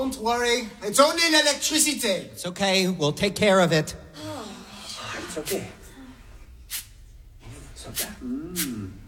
Don't worry. It's only electricity. It's okay. We'll take care of it. It's okay. It's okay.